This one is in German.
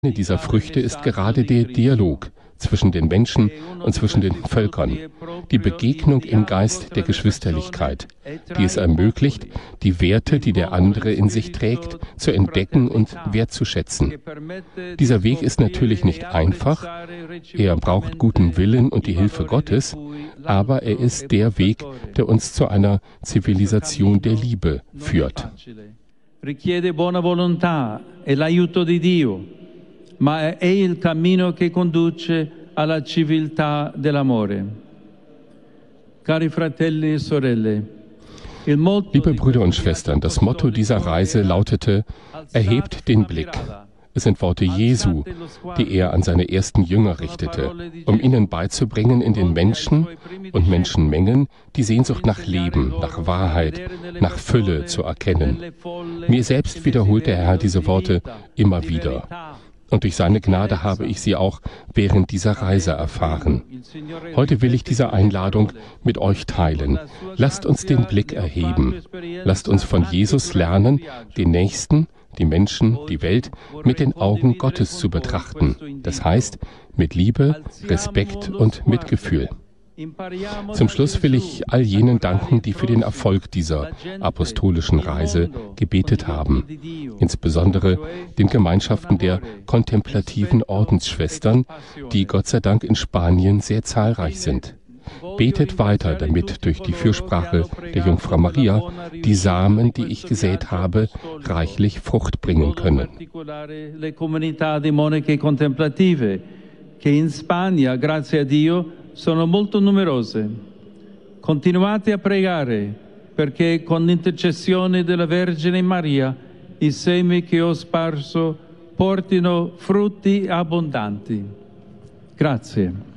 Eine dieser Früchte ist gerade der Dialog zwischen den Menschen und zwischen den Völkern, die Begegnung im Geist der Geschwisterlichkeit, die es ermöglicht, die Werte, die der andere in sich trägt, zu entdecken und wertzuschätzen. Dieser Weg ist natürlich nicht einfach, er braucht guten Willen und die Hilfe Gottes, aber er ist der Weg, der uns zu einer Zivilisation der Liebe führt. Richiede buona volontà e l'aiuto di Dio, ma è il cammino che conduce alla civiltà dell'amore. Cari fratelli e sorelle, Liebe Brüder und Schwestern, das Motto dieser Reise lautete: Erhebt den Blick. Es sind Worte Jesu, die er an seine ersten Jünger richtete, um ihnen beizubringen, in den Menschen und Menschenmengen die Sehnsucht nach Leben, nach Wahrheit, nach Fülle zu erkennen. Mir selbst wiederholt der Herr diese Worte immer wieder. Und durch seine Gnade habe ich sie auch während dieser Reise erfahren. Heute will ich diese Einladung mit euch teilen. Lasst uns den Blick erheben. Lasst uns von Jesus lernen, den Nächsten, die Menschen, die Welt mit den Augen Gottes zu betrachten. Das heißt, mit Liebe, Respekt und Mitgefühl. Zum Schluss will ich all jenen danken, die für den Erfolg dieser apostolischen Reise gebetet haben. Insbesondere den Gemeinschaften der kontemplativen Ordensschwestern, die Gott sei Dank in Spanien sehr zahlreich sind. Betet weiter, damit durch die Fürsprache der Jungfrau Maria die Samen, die ich gesät habe, reichlich Frucht bringen können. Sono molto numerose. Continuate a pregare perché con l'intercessione della Vergine Maria i semi che ho sparso portino frutti abbondanti. Grazie.